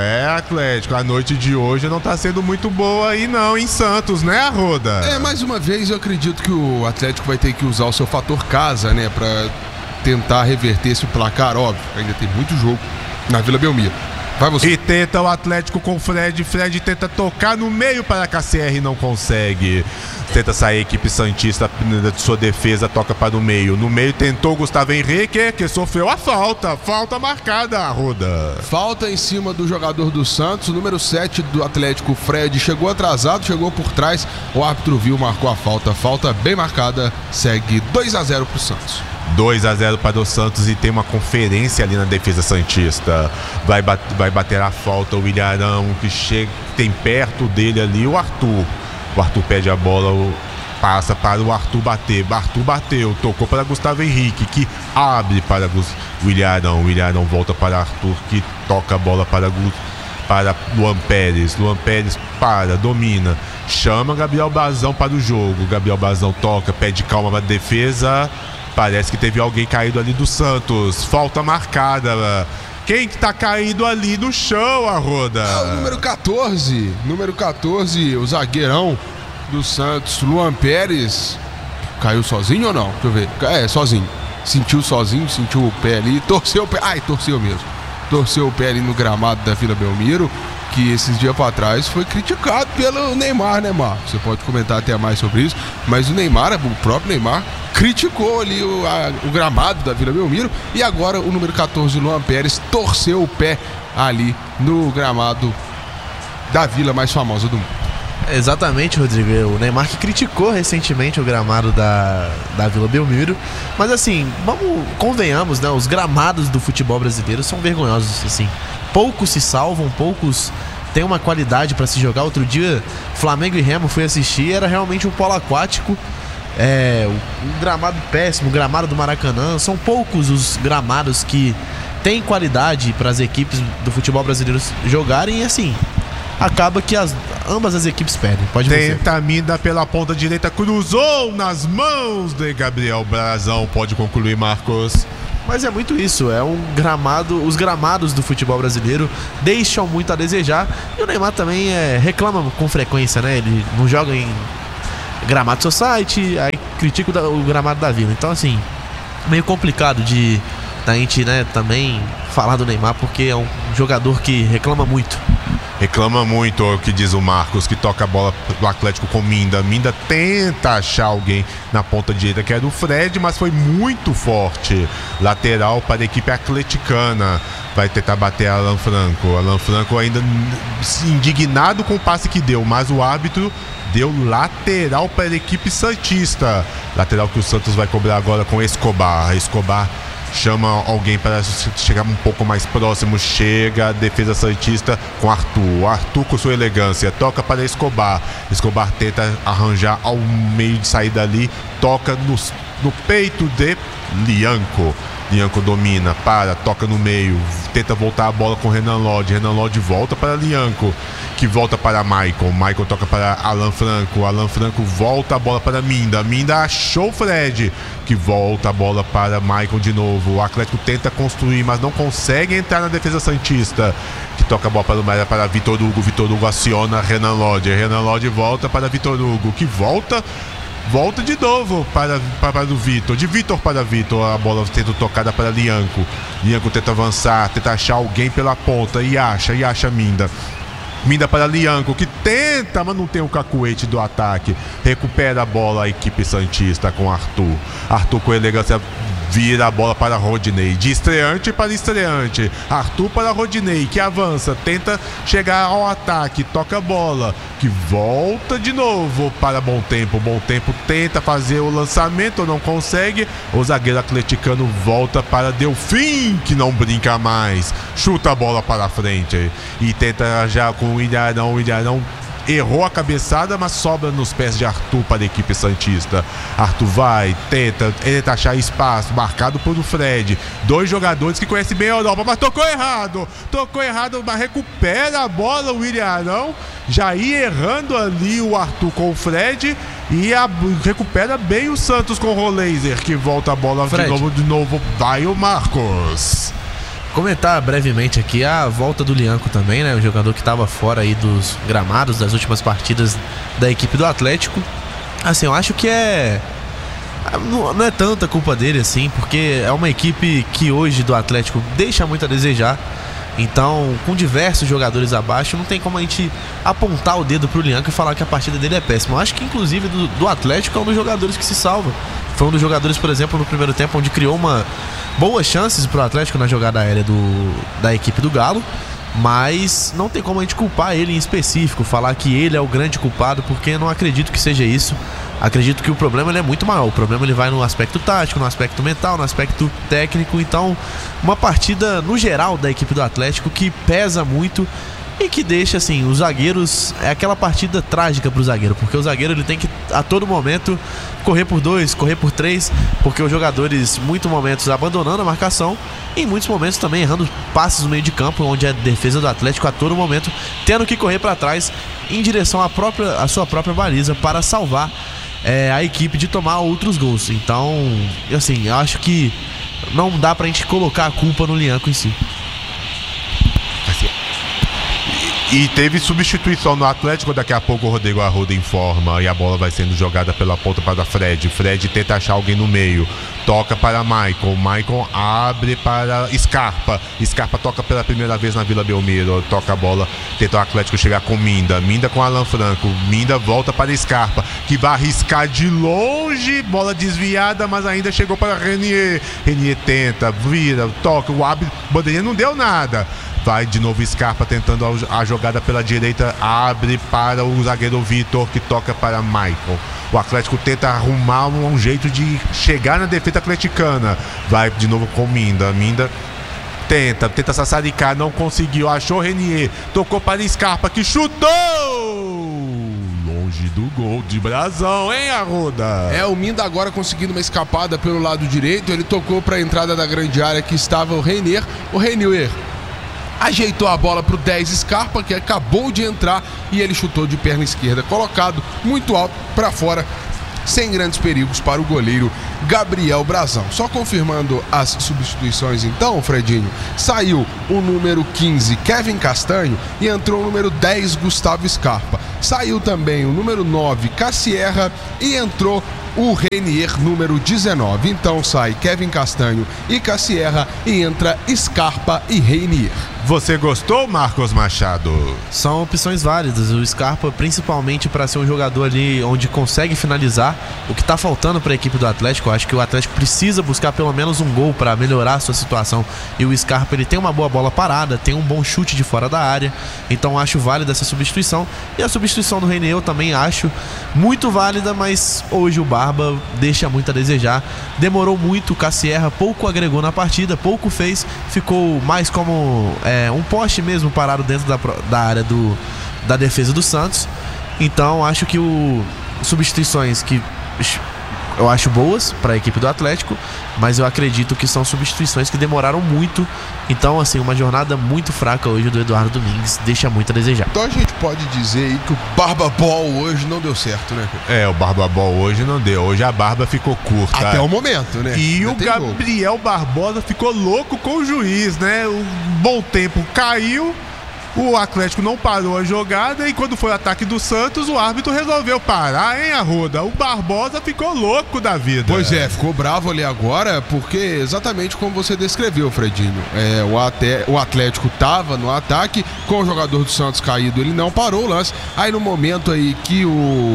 A noite de hoje não tá sendo muito boa aí não, em Santos, né, Arruda? Mais uma vez eu acredito que o Atlético vai ter que usar o seu fator casa, né, pra tentar reverter esse placar, óbvio. Ainda tem muito jogo na Vila Belmiro. Vai você. E tenta o Atlético com Fred tenta tocar no meio para KCR, não consegue. Tenta sair a equipe santista de sua defesa, toca para o meio. No meio tentou Gustavo Henrique, que sofreu a falta marcada, Arruda. Falta em cima do jogador do Santos, o número 7 do Atlético, Fred, chegou atrasado, chegou por trás, o árbitro viu, marcou a falta bem marcada, segue 2-0 pro Santos. 2-0 para o Santos e tem uma conferência ali na defesa santista. Vai bater a falta o William Arão, que chega, tem perto dele ali o Arthur. O Arthur pede a bola, passa para o Arthur bater. Arthur bateu, tocou para Gustavo Henrique, que abre para William Arão. William Arão volta para Arthur, que toca a bola para Luan Pérez. Luan Pérez domina, chama Gabriel Brazão para o jogo. Gabriel Brazão toca, pede calma para a defesa. Parece que teve alguém caído ali do Santos. Falta marcada. Quem que tá caído ali no chão, Arruda? O número 14. Número 14, o zagueirão do Santos, Luan Pérez. Caiu sozinho ou não? Deixa eu ver. Sozinho. Sentiu sozinho, sentiu o pé ali. Torceu o pé. Torceu mesmo. Torceu o pé ali no gramado da Vila Belmiro, que esses dias para trás foi criticado pelo Neymar, né, Marcos? Você pode comentar até mais sobre isso, mas o Neymar, o próprio Neymar, criticou ali o gramado da Vila Belmiro, e agora o número 14, Luan Pérez, torceu o pé ali no gramado da vila mais famosa do mundo. Exatamente, Rodrigo. O Neymar que criticou recentemente o gramado da Vila Belmiro. Mas assim, convenhamos, né? Os gramados do futebol brasileiro são vergonhosos, assim. Poucos se salvam, poucos têm uma qualidade para se jogar. Outro dia, Flamengo e Remo fui assistir, era realmente um polo aquático. Um gramado péssimo, o gramado do Maracanã. São poucos os gramados que têm qualidade para as equipes do futebol brasileiro jogarem, e assim, acaba que ambas as equipes perdem. Pode ver. Tenta a Minda pela ponta direita, cruzou nas mãos de Gabriel Brazão. Pode concluir, Marcos. Mas é muito isso, os gramados do futebol brasileiro deixam muito a desejar. E o Neymar também reclama com frequência, né? Ele não joga em gramado society, aí critica o gramado da Vila. Então, assim, meio complicado da gente, né, também falar do Neymar, porque é um jogador que reclama muito. Reclama muito, o que diz o Marcos, que toca a bola do Atlético com Minda. Minda tenta achar alguém na ponta direita, que era o Fred, mas foi muito forte. Lateral para a equipe atleticana. Vai tentar bater Alan Franco. Alan Franco ainda indignado com o passe que deu, mas o árbitro deu lateral para a equipe santista. Lateral que o Santos vai cobrar agora com Escobar. Escobar chama alguém para chegar um pouco mais próximo. Chega a defesa santista com Arthur. Arthur, com sua elegância, toca para Escobar. Escobar tenta arranjar ao meio de saída ali, toca no peito de Lianco. Lianco domina, toca no meio, tenta voltar a bola com Renan Lodge. Renan Lodge volta para Lianco, que volta para Maicon. Maicon toca para Alan Franco. Alan Franco volta a bola para Minda. Minda achou o Fred, que volta a bola para Maicon de novo. O Atlético tenta construir, mas não consegue entrar na defesa santista, que toca a bola para Vitor Hugo. Vitor Hugo aciona Renan Lodge. Renan Lodge volta para Vitor Hugo, que volta de novo para o Vitor. De Vitor para Vitor. A bola tenta tocada para Lianco. Lianco tenta avançar, tenta achar alguém pela ponta e acha Minda. Minda para Lianco, que tenta, mas não tem o cacuete do ataque. Recupera a bola a equipe santista com Arthur. Arthur com elegância vira a bola para Rodinei, de estreante para estreante, Arthur para Rodinei, que avança, tenta chegar ao ataque, toca a bola, que volta de novo para Bom Tempo tenta fazer o lançamento, não consegue, o zagueiro atleticano volta para Delfim, que não brinca mais, chuta a bola para frente e tenta já com o Ilharão errou a cabeçada, mas sobra nos pés de Arthur para a equipe santista. Arthur vai, tenta achar espaço, marcado por o Fred. 2 jogadores que conhecem bem a Europa, mas tocou errado, mas recupera a bola o Ilharão, já ia errando ali o Arthur com o Fred e recupera bem o Santos com o Roleiser, que volta a bola de novo, vai o Marcos. Comentar brevemente aqui a volta do Lianco também, né? O jogador que estava fora aí dos gramados das últimas partidas da equipe do Atlético. Assim, eu acho que não é tanta culpa dele assim, porque é uma equipe que hoje do Atlético deixa muito a desejar. Então, com diversos jogadores abaixo, não tem como a gente apontar o dedo pro Lianco e falar que a partida dele é péssima. Eu acho que, inclusive, do Atlético é um dos jogadores que se salva. Foi um dos jogadores, por exemplo, no primeiro tempo, onde criou boas chances pro Atlético na jogada aérea da equipe do Galo. Mas não tem como a gente culpar ele em específico, falar que ele é o grande culpado, porque eu não acredito que seja isso. Acredito que o problema ele é muito maior. O problema ele vai no aspecto tático, no aspecto mental, no aspecto técnico. Então, uma partida no geral da equipe do Atlético que pesa muito e que deixa, assim, os zagueiros... É aquela partida trágica pro zagueiro, porque o zagueiro ele tem que, a todo momento, correr por 2, correr por 3, porque os jogadores, muitos momentos, abandonando a marcação e em muitos momentos também errando passes no meio de campo, onde a defesa do Atlético, a todo momento, tendo que correr para trás em direção à sua própria baliza para salvar a equipe de tomar outros gols. Então, assim, eu acho que não dá pra gente colocar a culpa no Lianco em si. E teve substituição no Atlético, daqui a pouco o Rodrigo Arruda informa e a bola vai sendo jogada pela ponta para Fred. Fred tenta achar alguém no meio, toca para Maicon abre para Scarpa toca pela primeira vez na Vila Belmiro, toca a bola, tenta o Atlético chegar com Minda com Alan Franco, Minda volta para Scarpa, que vai arriscar de longe, bola desviada, mas ainda chegou para Renier tenta, vira, toca, o árbitro, bandeirinha não deu nada. Vai de novo Scarpa tentando a jogada pela direita, abre para o zagueiro Vitor, que toca para Maicon. O Atlético tenta arrumar um jeito de chegar na defesa atleticana. Vai de novo com Minda tenta sassaricar, não conseguiu, achou Renier, tocou para Scarpa, que chutou! Longe do gol de Brasão, hein, Arruda? O Minda agora conseguindo uma escapada pelo lado direito, ele tocou para a entrada da grande área que estava o Renier ajeitou a bola pro 10 Scarpa, que acabou de entrar, e ele chutou de perna esquerda, colocado muito alto para fora, sem grandes perigos para o goleiro Gabriel Brasão. Só confirmando as substituições então, Fredinho, saiu o número 15 Kevin Castanho e entrou o número 10 Gustavo Scarpa. Saiu também o número 9 Cassierra e entrou o Renier, número 19. Então sai Kevin Castanho e Cassierra e entra Scarpa e Renier. Você gostou, Marcos Machado? São opções válidas. O Scarpa, principalmente para ser um jogador ali onde consegue finalizar, o que está faltando para a equipe do Atlético. Eu acho que o Atlético precisa buscar pelo menos um gol para melhorar a sua situação. E o Scarpa, ele tem uma boa bola parada, tem um bom chute de fora da área. Então acho válida essa substituição. E a substituição do Renier eu também acho muito válida, mas hoje o Barba deixa muito a desejar. Demorou muito, o Cassierra pouco agregou na partida, pouco fez, ficou mais como um poste mesmo parado dentro da área da defesa do Santos. Então acho que substituições que eu acho boas para a equipe do Atlético, mas eu acredito que são substituições que demoraram muito. Então, assim, uma jornada muito fraca hoje do Eduardo Domingues deixa muito a desejar. Então a gente pode dizer aí que o Barba Ball hoje não deu certo, né? O Barba Ball hoje não deu. Hoje a barba ficou curta. Até o momento, né? E o Gabriel Barbosa ficou louco com o juiz, né? O Bom Tempo caiu. O Atlético não parou a jogada e quando foi o ataque do Santos, o árbitro resolveu parar, hein, Arruda? O Barbosa ficou louco da vida. Pois ficou bravo ali agora, porque exatamente como você descreveu, Fredinho. O Atlético estava no ataque, com o jogador do Santos caído, ele não parou o lance. Aí no momento aí que o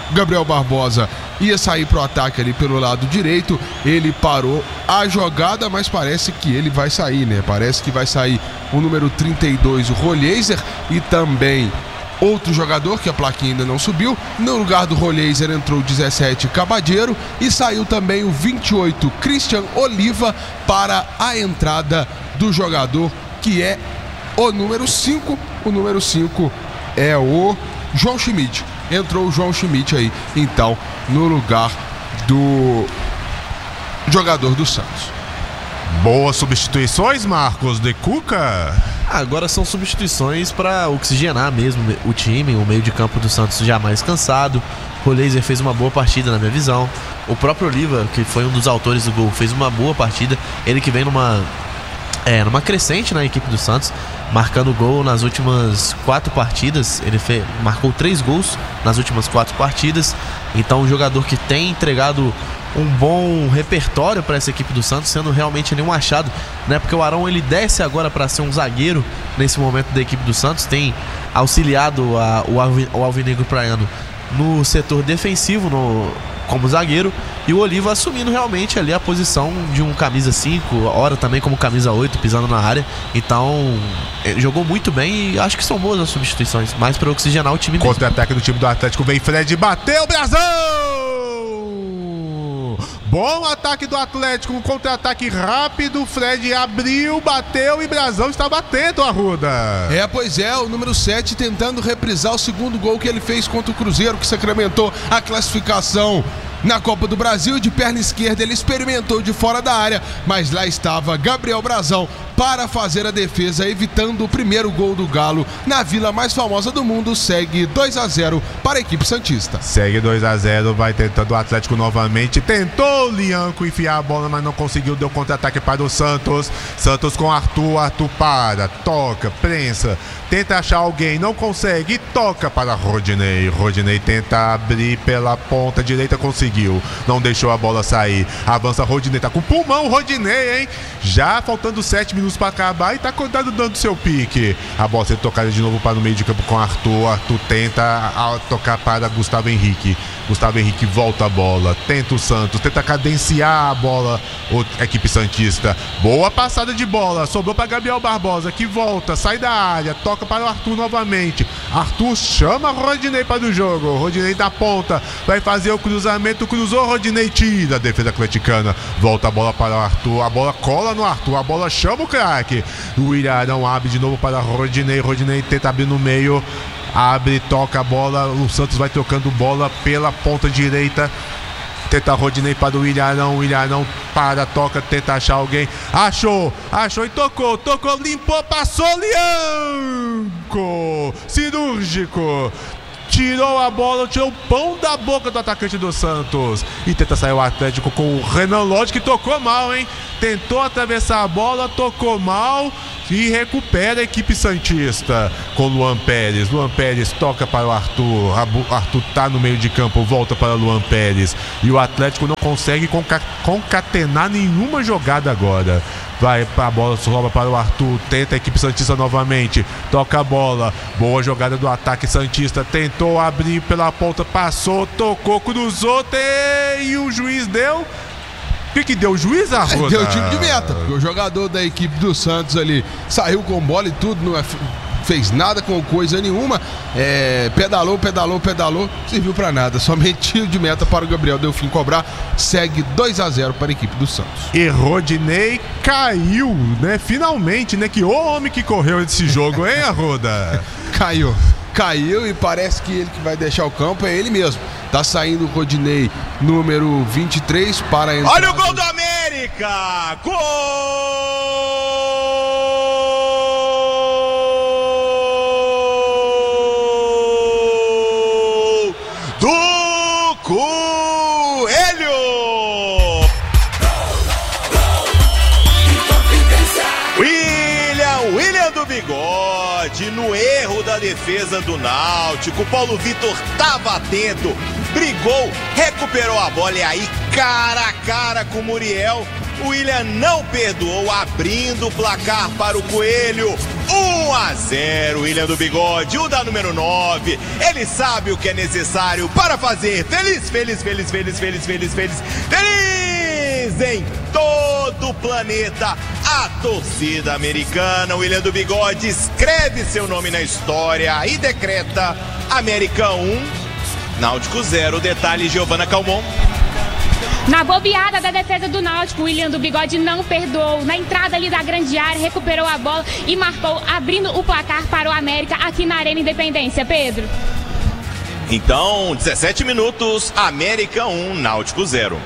Gabriel Barbosa ia sair pro ataque ali pelo lado direito, ele parou a jogada, mas parece que ele vai sair, né? Parece que vai sair o número 32, o Rolheiser, e também outro jogador que a plaquinha ainda não subiu. No lugar do Rolheiser entrou o 17, Cabadeiro, e saiu também o 28, Christian Oliva, para a entrada do jogador que é o número 5. O número 5 é o João Schmidt. Entrou o João Schmidt aí, então, no lugar do jogador do Santos. Boas substituições, Marcos de Cuca. Agora são substituições para oxigenar mesmo o time. O meio de campo do Santos já mais cansado. O Rolheiser fez uma boa partida na minha visão. O próprio Oliva, que foi um dos autores do gol, fez uma boa partida. Ele que vem numa crescente na equipe do Santos, marcando gol nas últimas 4 partidas. Ele marcou 3 gols nas últimas 4 partidas. Então, um jogador que tem entregado um bom repertório para essa equipe do Santos, sendo realmente ali um achado, né? Porque o Arão, ele desce agora para ser um zagueiro nesse momento da equipe do Santos, tem auxiliado o Alvinegro Praiano no setor defensivo, como zagueiro, e o Oliva assumindo realmente ali a posição de um camisa 5, ora também como camisa 8, pisando na área. Então, jogou muito bem e acho que são boas as substituições, mais para oxigenar o time mesmo. Contra-ataque do time do Atlético, vem Fred, bateu, Brasão! Bom ataque do Atlético, um contra-ataque rápido, Fred abriu, bateu e Brasão está batendo, Arruda. Pois é, o número 7 tentando reprisar o segundo gol que ele fez contra o Cruzeiro, que sacramentou a classificação na Copa do Brasil. De perna esquerda ele experimentou de fora da área, mas lá estava Gabriel Brasão para fazer a defesa, evitando o primeiro gol do Galo na vila mais famosa do mundo. Segue 2-0 para a equipe santista. Segue 2-0, vai tentando o Atlético novamente, tentou o Lianco enfiar a bola, mas não conseguiu, deu contra-ataque para o Santos. Santos com Arthur para, toca, prensa, tenta achar alguém, não consegue, toca para Rodinei. Rodinei tenta abrir pela ponta direita, conseguiu, não deixou a bola sair, avança Rodinei, tá com pulmão Rodinei, hein? Já faltando 7 minutos para acabar e tá dando seu pique. A bola sendo tocada de novo para o meio de campo com Arthur. Arthur tenta tocar para Gustavo Henrique. Gustavo Henrique volta a bola, tenta o Santos, tenta cadenciar a bola, a equipe santista. Boa passada de bola, sobrou para Gabriel Barbosa, que volta, sai da área, toca para o Arthur novamente. Arthur chama Rodinei para o jogo. Rodinei da ponta, vai fazer o cruzamento, cruzou, Rodinei tira a defesa atleticana. Volta a bola para o Arthur, a bola cola no Arthur, a bola chama o craque. O Ilharão abre de novo para Rodinei. Rodinei tenta abrir no meio, abre, toca a bola, o Santos vai trocando bola pela ponta direita, tenta Rodinei para o Ilharão, para, toca, tenta achar alguém, achou e tocou, limpou, passou, Lianco, cirúrgico, tirou a bola, tirou o pão da boca do atacante do Santos e tenta sair o Atlético com o Renan Lodge, que tocou mal, hein? Tentou atravessar a bola, tocou mal e recupera a equipe santista com Luan Pérez. Luan Pérez toca para o Arthur. Arthur tá no meio de campo, volta para Luan Pérez e o Atlético não consegue concatenar nenhuma jogada agora. Vai para a bola, sobra para o Arthur, tenta a equipe santista novamente, toca a bola, boa jogada do ataque santista, tentou abrir pela ponta, passou, tocou, cruzou, e o juiz deu. O que deu o juiz, Arruda? Deu tiro de meta, porque o jogador da equipe do Santos ali saiu com bola e tudo, não fez nada com coisa nenhuma, pedalou, serviu pra nada, somente tiro de meta para o Gabriel Delfim cobrar. Segue 2-0 para a equipe do Santos. E Rodinei caiu, né? Finalmente, né? Que o homem que correu esse jogo, hein, Arruda? Caiu e parece que ele que vai deixar o campo é ele mesmo. Tá saindo o Rodinei, número 23, para entrar. Olha o gol do América! Gol do Coelho! William do Bigode, no erro da defesa do Náutico. Paulo Vitor estava atento, brigou, recuperou a bola e aí, cara a cara com o Muriel, o William não perdoou, abrindo o placar para o Coelho. 1-0. 1-0. William do Bigode, o da número 9. Ele sabe o que é necessário para fazer feliz em todo o planeta a torcida americana. William do Bigode escreve seu nome na história e decreta América 1, Náutico 0. Detalhe, Giovana Calmon. Na bobeada da defesa do Náutico, o William do Bigode não perdoou. Na entrada ali da grande área, recuperou a bola e marcou, abrindo o placar para o América aqui na Arena Independência. Pedro. Então, 17 minutos, América 1, Náutico 0.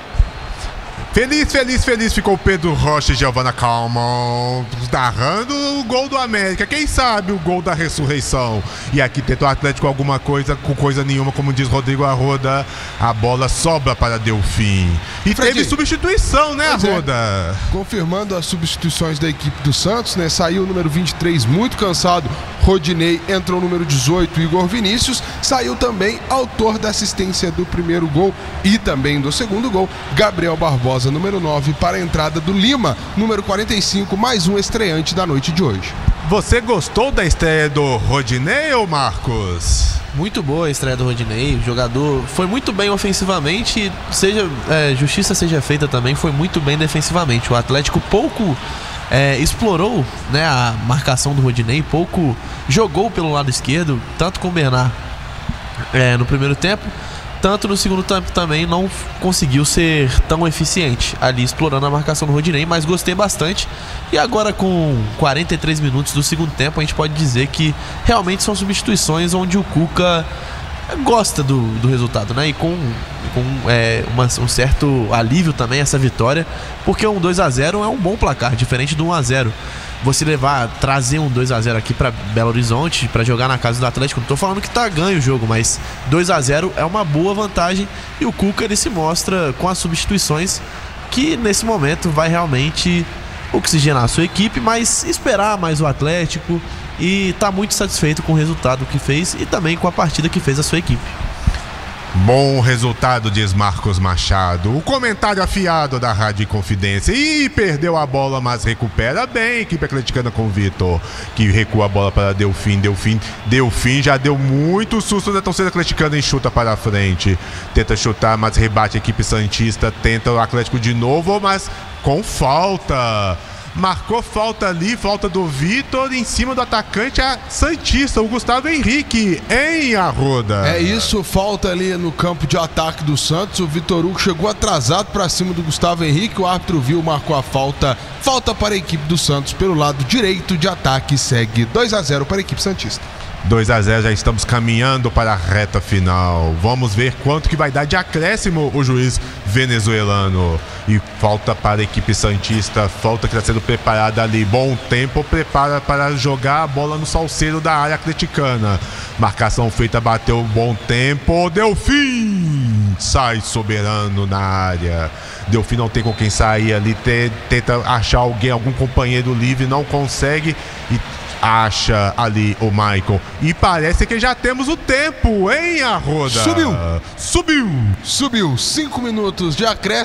Feliz ficou Pedro Rocha e Giovana Calmon narrando o gol do América. Quem sabe o gol da ressurreição. E aqui tentou o Atlético alguma coisa, com coisa nenhuma, como diz Rodrigo Arruda. A bola sobra para Delfim. E Fred, teve substituição, né, Arruda? Confirmando as substituições da equipe do Santos, né? Saiu o número 23, muito cansado, Rodinei. Entrou o número 18, Igor Vinícius. Saiu também autor da assistência do primeiro gol e também do segundo gol, Gabriel Barbosa, número 9, para a entrada do Lima, número 45, mais um estreante da noite de hoje. Você gostou da estreia do Rodinei, ou Marcos? Muito boa a estreia do Rodinei, o jogador foi muito bem ofensivamente, justiça seja feita também, foi muito bem defensivamente. O Atlético pouco explorou, né, a marcação do Rodinei, pouco jogou pelo lado esquerdo, tanto com o Bernard no primeiro tempo, tanto no segundo tempo também não conseguiu ser tão eficiente ali explorando a marcação do Rodinei, mas gostei bastante. E agora com 43 minutos do segundo tempo a gente pode dizer que realmente são substituições onde o Cuca gosta do resultado, né? E com um certo alívio também essa vitória, porque um 2-0 é um bom placar, diferente do 1-0. Você trazer um 2-0 aqui pra Belo Horizonte, pra jogar na casa do Atlético, não tô falando que tá ganho o jogo, mas 2-0 é uma boa vantagem, e o Cuca, ele se mostra com as substituições que nesse momento vai realmente oxigenar a sua equipe, mas esperar mais o Atlético, e tá muito satisfeito com o resultado que fez e também com a partida que fez a sua equipe. Bom resultado, diz Marcos Machado. O comentário afiado da Rádio Confidência. E perdeu a bola, mas recupera bem a equipe atleticana com o Vitor, que recua a bola para Delfim. Delfim já deu muito susto da torcida atleticana e chuta para a frente. Tenta chutar, mas rebate a equipe santista. Tenta o Atlético de novo, mas com falta. Marcou falta ali, falta do Vitor em cima do atacante santista, o Gustavo Henrique, em Arruda. É isso, falta ali no campo de ataque do Santos. O Vitor Hugo chegou atrasado para cima do Gustavo Henrique, o árbitro viu, marcou a falta para a equipe do Santos pelo lado direito de ataque. Segue 2-0 para a equipe santista. 2-0, já estamos caminhando para a reta final. Vamos ver quanto que vai dar de acréscimo o juiz venezuelano. E falta para a equipe santista, falta que está sendo preparada ali. Bom tempo, prepara para jogar a bola no salseiro da área atleticana. Marcação feita, bateu bom tempo. Delfim sai soberano na área. Delfim não tem com quem sair ali, tenta achar algum companheiro livre, não consegue e acha ali o Michael. E parece que já temos o tempo, hein, Arruda? Subiu 5 minutos de acréscimo.